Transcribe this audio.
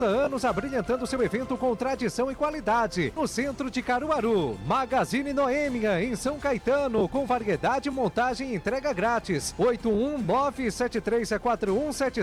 anos abrilhantando seu evento com tradição e qualidade. No centro de Caruaru, Magazine Noêmia, em São Caetano, com variedade, montagem e entrega grátis. 819734177